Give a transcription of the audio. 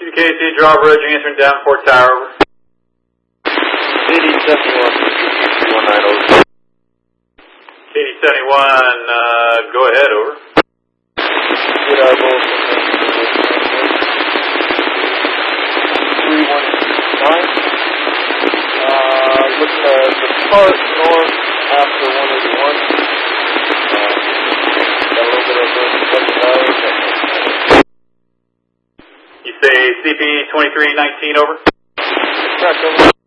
KC, draw bridge, answering Davenport Tower, over. KD-71, over. KD-71, go ahead, over. Good eyeball. 319. Looking at depart north after 181. Got a little bit of a You say CP 2319, over. Correct, over.